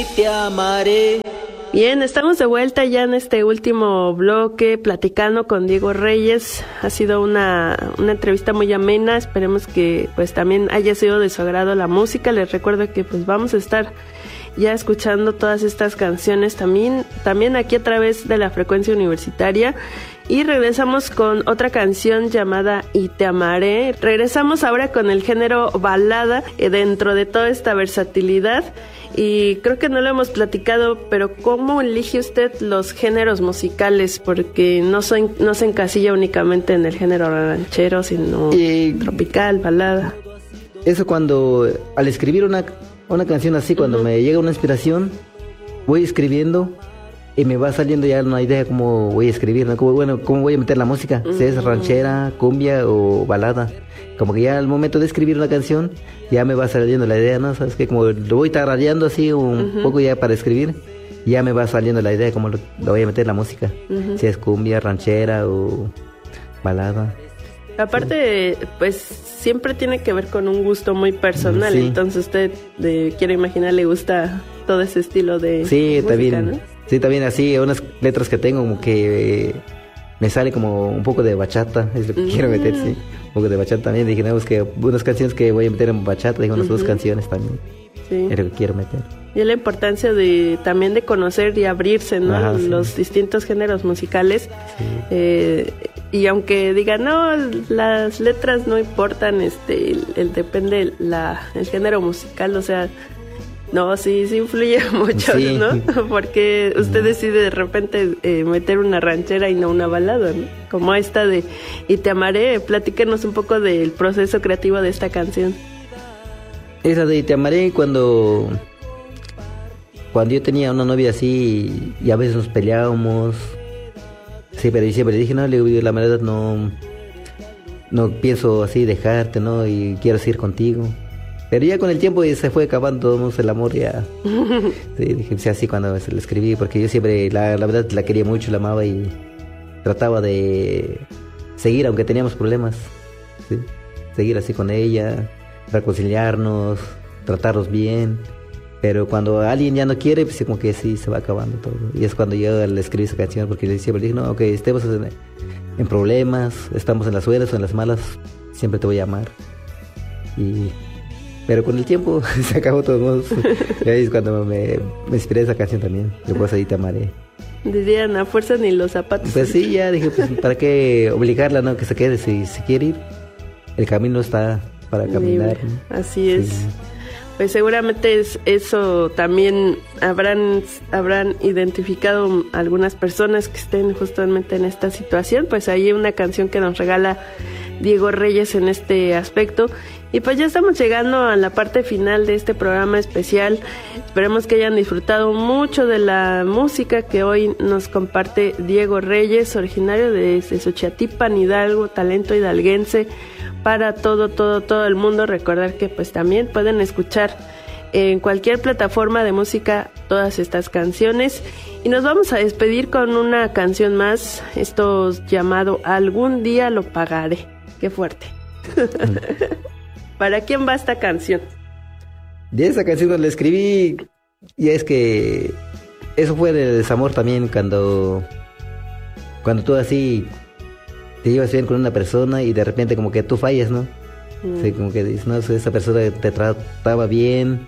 Te amaré. Bien, estamos de vuelta ya en este último bloque platicando con Diego Reyes. Ha sido una entrevista muy amena. Esperemos que pues también haya sido de su agrado la música. Les recuerdo que pues vamos a estar ya escuchando todas estas canciones también aquí a través de la frecuencia universitaria. Y regresamos con otra canción llamada Y te amaré. Regresamos ahora con el género balada dentro de toda esta versatilidad. Y creo que no lo hemos platicado, pero ¿cómo elige usted los géneros musicales? Porque no se encasilla únicamente en el género ranchero, sino tropical, balada. Eso cuando, al escribir una canción así, cuando me llega una inspiración, voy escribiendo y me va saliendo ya una idea cómo voy a escribir, ¿no? Cómo voy a meter la música, si es ranchera, cumbia o balada. Como que ya al momento de escribir una canción, ya me va saliendo la idea, ¿no? Sabes que como lo voy tarareando así un poco ya para escribir, ya me va saliendo la idea de cómo lo voy a meter la música. Si es cumbia, ranchera o balada. Aparte, pues siempre tiene que ver con un gusto muy personal, sí. Entonces usted, quiero imaginar, le gusta todo ese estilo de música, también, ¿no? Sí, también así, unas letras que tengo como que me sale como un poco de bachata, es lo que quiero meter, sí. Un poco de bachata también, dije, no, es que unas canciones que voy a meter en bachata, digo, unas dos canciones también, sí. Es lo que quiero meter. Y la importancia también de conocer y abrirse, ¿no? Ajá, los sí. Distintos géneros musicales. Sí. Y aunque digan, no, las letras no importan, depende el género musical, o sea, no, sí influye mucho, sí. ¿No? Porque usted decide de repente meter una ranchera y no una balada, ¿no? Como esta de Y te amaré. Platíquenos un poco del proceso creativo de esta canción. Esa de Y te amaré cuando yo tenía una novia así y a veces nos peleábamos. Sí, pero siempre dije, no, la verdad no pienso así dejarte, ¿no? Y quiero seguir contigo. Pero ya con el tiempo se fue acabando todo el amor ya. Sí, dije, sí, así cuando se lo escribí, porque yo siempre, la verdad, la quería mucho, la amaba y trataba de seguir, aunque teníamos problemas. ¿Sí? Seguir así con ella, reconciliarnos, tratarnos bien. Pero cuando alguien ya no quiere, pues como que sí, se va acabando todo. Y es cuando yo le escribí esa canción, porque le siempre dije, no, ok, estemos en problemas, estamos en las buenas o en las malas, siempre te voy a amar. Pero con el tiempo se acabó todo modos. Y ahí es cuando me inspiré esa canción también. Después ahí te amaré. Dirían, a fuerza ni los zapatos. Pues sí, ya dije, pues para qué obligarla, ¿no? Que se quede. Si quiere ir, el camino está para caminar, ¿no? Así es. Sí. Pues seguramente eso también habrán identificado algunas personas que estén justamente en esta situación. Pues hay una canción que nos regala Diego Reyes en este aspecto. Y pues ya estamos llegando a la parte final de este programa especial. Esperemos que hayan disfrutado mucho de la música que hoy nos comparte Diego Reyes, originario de Xochiatípan, Hidalgo, talento hidalguense para todo el mundo. Recordar que pues también pueden escuchar en cualquier plataforma de música todas estas canciones. Y nos vamos a despedir con una canción más, esto llamado Algún día lo pagaré. Qué fuerte. ¿Para quién va esta canción? De esa canción la escribí, y es que eso fue de desamor también, cuando tú así te llevas bien con una persona y de repente como que tú fallas, ¿no? Sí, como que dices, no, esa persona te trataba bien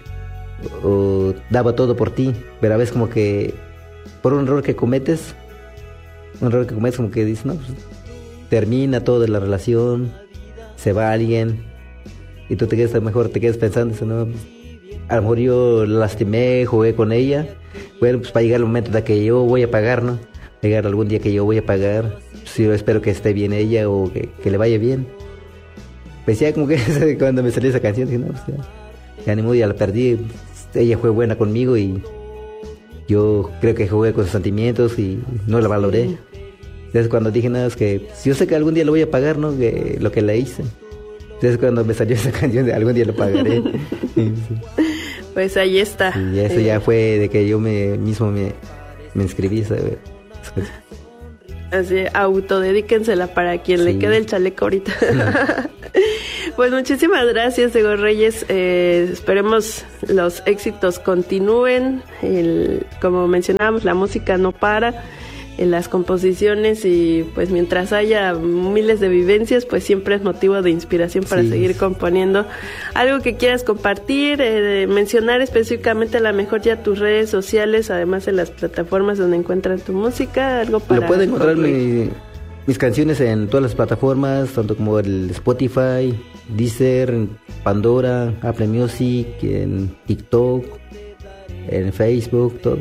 o daba todo por ti, pero a veces como que por un error que cometes como que dices, no, pues, termina toda la relación, se va alguien y tú te quedas pensando, ¿no? A lo mejor yo la lastimé, jugué con ella, bueno, pues para llegar el momento de que yo voy a pagar, ¿no? Llegar algún día que yo voy a pagar, pues yo espero que esté bien ella o que le vaya bien. Pues ya como que cuando me salió esa canción dije, no, pues ya ni modo, ya la perdí. Ella fue buena conmigo y yo creo que jugué con sus sentimientos y no la valoré. Entonces cuando dije, no, es que yo sé que algún día lo voy a pagar, ¿no? Que lo que le hice. Entonces cuando me salió esa canción de algún día lo pagaré. Sí. Pues ahí está. Y eso ya fue de que yo mismo me inscribí, ¿sabes? Así, autodedíquensela para quien le quede el chaleco ahorita. Pues muchísimas gracias, Diego Reyes. Esperemos los éxitos continúen. Como mencionábamos, la música no para. En las composiciones, y pues mientras haya miles de vivencias, pues siempre es motivo de inspiración para seguir componiendo. Algo que quieras compartir, mencionar específicamente a lo mejor ya tus redes sociales, además de las plataformas donde encuentran tu música, algo para... Lo pueden encontrar mis canciones en todas las plataformas, tanto como el Spotify, Deezer, Pandora, Apple Music, en TikTok, en Facebook, todo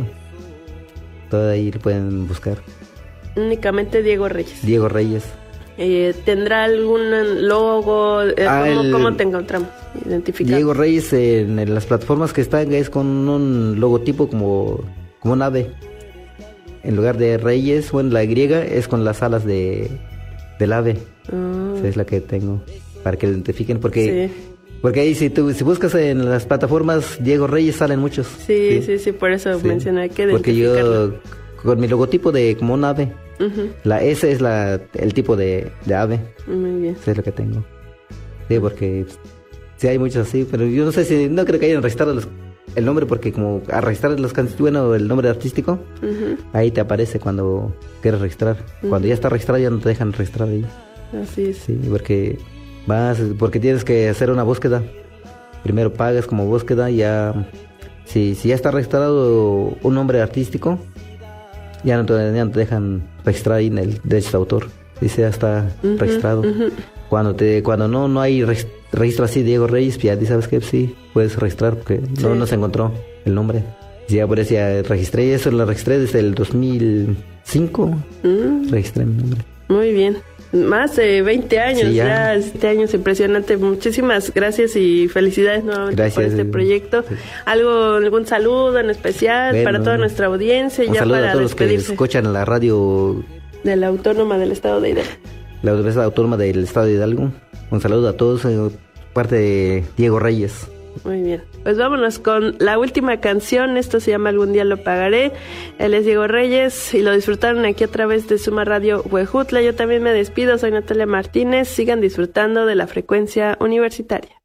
ahí lo pueden buscar. Únicamente Diego Reyes. Diego Reyes. ¿Tendrá algún logo? ¿Cómo te encontramos? Identificado. Diego Reyes en las plataformas que están es con un logotipo como un ave. En lugar de Reyes, bueno, la Y es con las alas del ave. Esa es la que tengo, para que lo identifiquen, porque... Sí. Porque ahí si buscas en las plataformas Diego Reyes salen muchos. Sí, por eso mencioné que porque yo con mi logotipo de como un ave, la S es el tipo de ave. Muy bien. Eso es lo que tengo. Sí, porque sí hay muchos así, pero yo no creo que hayan registrado el nombre, porque como a registrar las canciones, bueno, el nombre artístico, ahí te aparece cuando quieres registrar. Cuando ya está registrado ya no te dejan registrar ahí. Así es. Sí, porque tienes que hacer una búsqueda. Primero pagas como búsqueda, ya si ya está registrado un nombre artístico, ya no te dejan registrar ahí en el derecho de autor. Dice ya está registrado. Cuando no hay registro así, Diego Reyes, ya sabes que sí puedes registrar, porque no se encontró el nombre. Ya por eso ya registré, eso lo registré desde el 2005. Registré mi nombre. Muy bien. Más de 20 años, ya 20 años, impresionante. Muchísimas gracias y felicidades nuevamente por este proyecto. ¿Algún saludo en especial para toda nuestra audiencia? Un saludo a todos los que escuchan la radio de la Autónoma del Estado de Hidalgo. La Universidad Autónoma del Estado de Hidalgo. Un saludo a todos, parte de Diego Reyes. Muy bien, pues vámonos con la última canción. Esto se llama Algún día lo pagaré. Él es Diego Reyes y lo disfrutaron aquí a través de Suma Radio Huejutla. Yo también me despido, soy Natalia Martínez. Sigan disfrutando de la frecuencia universitaria.